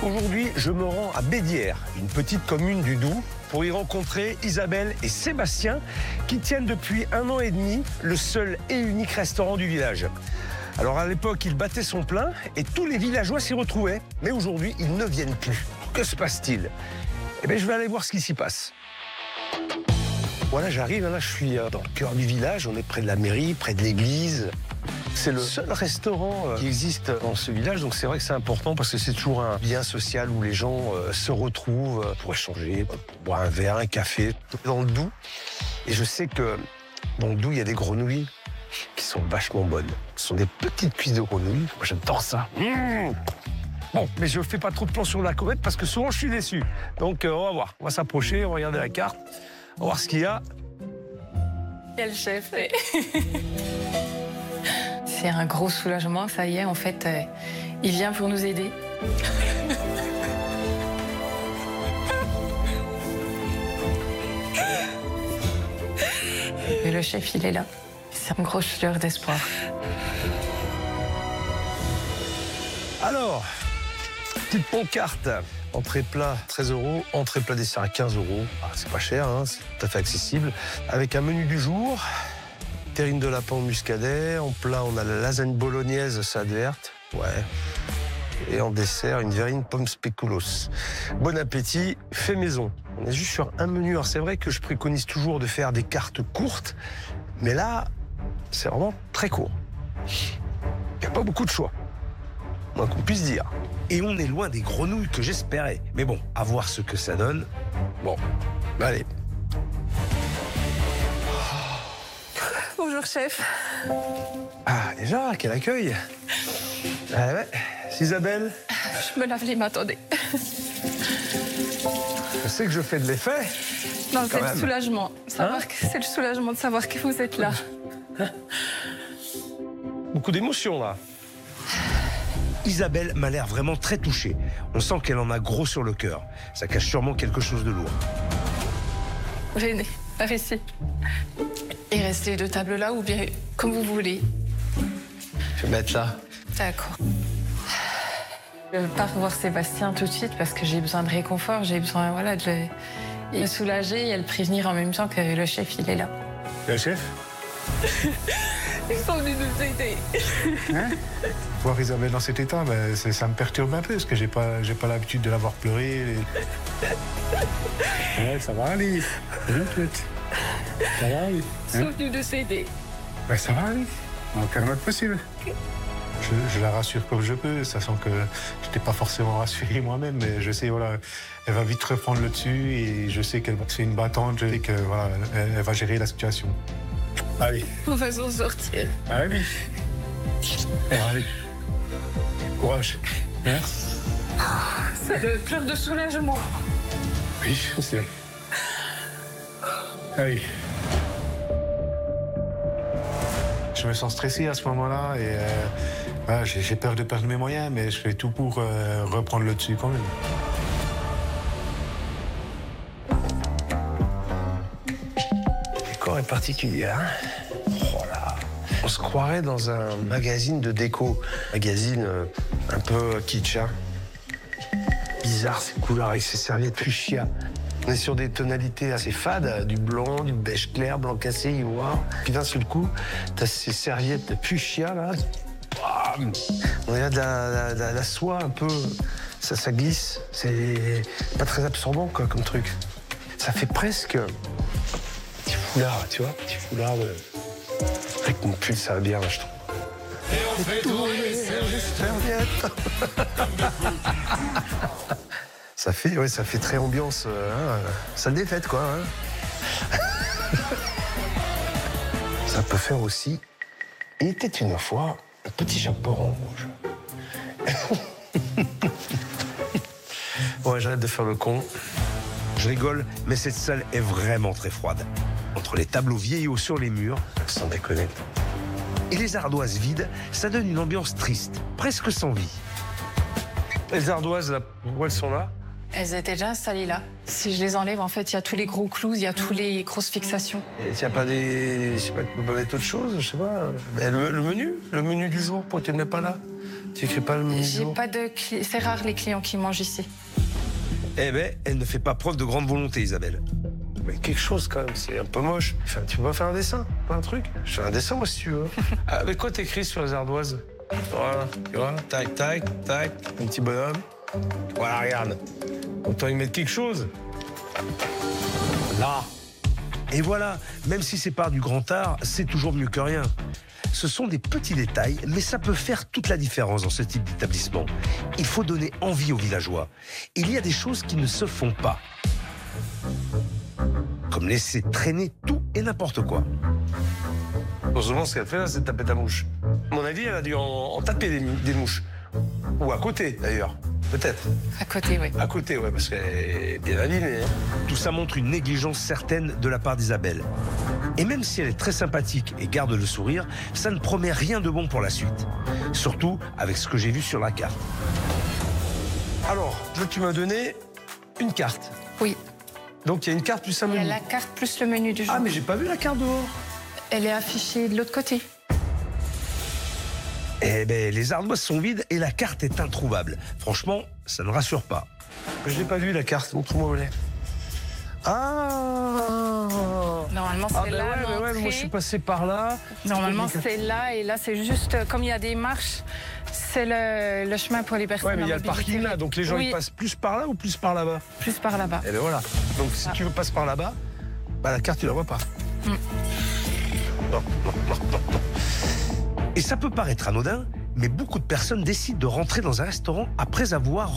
Aujourd'hui, je me rends à Bédières, une petite commune du Doubs, pour y rencontrer Isabelle et Sébastien, qui tiennent depuis 1 an et demi le seul et unique restaurant du village. Alors à l'époque, il battait son plein et tous les villageois s'y retrouvaient. Mais aujourd'hui, ils ne viennent plus. Que se passe-t-il? Eh bien, je vais aller voir ce qui s'y passe. Voilà, j'arrive, là, je suis dans le cœur du village. On est près de la mairie, près de l'église. C'est le seul restaurant qui existe dans ce village, donc c'est vrai que c'est important parce que c'est toujours un lien social où les gens se retrouvent pour échanger, pour boire un verre, un café, dans le Doubs. Et je sais que dans le Doubs, il y a des grenouilles qui sont vachement bonnes. Ce sont des petites cuisses de grenouilles. Moi, j'adore ça. Bon, mais je ne fais pas trop de plans sur la comète parce que souvent, je suis déçu. Donc, on va voir. On va s'approcher, on va regarder la carte, on va voir ce qu'il y a. Il y a le chef. C'est un gros soulagement, ça y est, en fait, il vient pour nous aider. Et le chef, il est là. C'est une grosse lueur d'espoir. Alors, petite pancarte. Entrée plat, 13 €. Entrée plat dessert à 15 €. Ah, c'est pas cher, hein, c'est tout à fait accessible. Avec un menu du jour. Terrine de lapin au muscadet. En plat, on a la lasagne bolognaise salade verte. Ouais. Et en dessert, une verrine pomme spéculoos. Bon appétit, fait maison. On est juste sur un menu. Alors c'est vrai que je préconise toujours de faire des cartes courtes, mais là, c'est vraiment très court. Il n'y a pas beaucoup de choix, moins qu'on puisse dire. Et on est loin des grenouilles que j'espérais. Mais bon, à voir ce que ça donne. Bon, allez. Bonjour, chef. Ah, déjà, quel accueil. Ah ouais, c'est Isabelle. Je me lave les mains, attendez. Je sais que je fais de l'effet. Non, c'est le soulagement. C'est le soulagement de savoir que vous êtes là. Beaucoup d'émotions, là. Isabelle m'a l'air vraiment très touchée. On sent qu'elle en a gros sur le cœur. Ça cache sûrement quelque chose de lourd. Venez, par ici. Et restez les 2 tables là, ou bien comme vous voulez. Je vais mettre là. D'accord. Je ne veux pas revoir Sébastien tout de suite parce que j'ai besoin de réconfort, j'ai besoin de le soulager et de le prévenir en même temps que le chef, il est là. Le chef? Ils sont venus nous aider. Hein? Voir Isabelle dans cet état, ça me perturbe un peu parce que j'ai pas l'habitude de la voir pleurer. Ouais, ça va aller. Ça va aller. Ils sont venus nous aider. Ben, ça va aller. Aucun mode possible. Je la rassure comme je peux, sachant que je n'étais pas forcément rassuré moi-même, mais je sais, voilà, elle va vite reprendre le dessus et je sais qu'elle va se faire une battante, je sais que, voilà, elle va gérer la situation. Allez. On va s'en sortir. Allez. Allez. Courage. Hein? C'est le pleur de soulagement. Oui, je sais. Allez. Je me sens stressé à ce moment-là et voilà, j'ai peur de perdre mes moyens, mais je fais tout pour reprendre le dessus quand même. Le décor est particulier, hein? Oh là. On se croirait dans un magazine de déco. Magazine un peu kitsch, hein? Bizarre ces couleurs avec ces serviettes fuchsia. On est sur des tonalités assez fades, du blanc, du beige clair, blanc cassé, ivoire. Puis d'un seul coup, t'as ces serviettes de fuchsia, là. Bam. On a de la soie un peu, ça glisse. C'est pas très absorbant, quoi, comme truc. Ça fait presque petit foulard, tu vois, petit foulard de... Avec mon pull, ça va bien, je trouve. Et on fait tourner les serviettes. Ça fait très ambiance, salle des fêtes, quoi. Hein. Ça peut faire aussi. Il était une fois un petit chapeau en rouge. Ouais, j'arrête de faire le con. Je rigole, mais cette salle est vraiment très froide. Entre les tableaux vieillots sur les murs, sans déconner. Et les ardoises vides, ça donne une ambiance triste, presque sans vie. Les ardoises, là, pourquoi elles sont là? Elles étaient déjà installées là. Si je les enlève, en fait, il y a tous les gros clous, il y a tous les grosses fixations. Il n'y a pas des... Je sais pas, tu peux pas mettre autre chose, je sais pas. Mais le menu du jour, pourquoi tu ne le mets pas là? Tu écris pas le menu du J'ai jour? pas de c'est rare les clients qui mangent ici. Eh ben, elle ne fait pas preuve de grande volonté, Isabelle. Mais quelque chose quand même, c'est un peu moche. Enfin, tu peux pas faire un dessin, pas un truc? Je fais un dessin moi si tu veux. Avec quoi t'écris sur les ardoises? Voilà, tu vois, tac, tac, tac, un petit bonhomme. Voilà, regarde. Autant y mettre quelque chose. Là. Et voilà, même si c'est par du grand art, c'est toujours mieux que rien. Ce sont des petits détails, mais ça peut faire toute la différence dans ce type d'établissement. Il faut donner envie aux villageois. Il y a des choses qui ne se font pas. Comme laisser traîner tout et n'importe quoi. Heureusement, ce qu'elle fait là, c'est de taper ta mouche. À mon avis, elle a dû en taper des mouches. Ou à côté, d'ailleurs. Peut-être. À côté, oui. À côté, ouais, parce qu'elle est bien avinée. Tout ça montre une négligence certaine de la part d'Isabelle. Et même si elle est très sympathique et garde le sourire, ça ne promet rien de bon pour la suite. Surtout avec ce que j'ai vu sur la carte. Alors, là, tu m'as donné une carte. Oui. Donc, il y a une carte plus un Il y a menu. la carte plus le menu du jour. Ah, mais j'ai pas vu la carte dehors. Elle est affichée de l'autre côté. Eh ben, les ardoises sont vides et la carte est introuvable. Franchement, ça ne rassure pas. Je l'ai pas vu, la carte. Montre-moi où elle est. Ah Normalement, c'est là. ouais, moi, je l'entrée. suis passé par là. Normalement, c'est là. Et là, c'est juste, comme il y a des marches, c'est le chemin pour les personnes. Ouais, mais il y a en le parking mobilité. là. Donc, les gens, Oui, ils passent plus par là ou plus par là-bas? plus par là-bas. Et ben voilà. Donc, si tu veux passer par là-bas, bah, la carte, tu la vois pas. Non, non, non, non, non. Et ça peut paraître anodin, mais beaucoup de personnes décident de rentrer dans un restaurant après avoir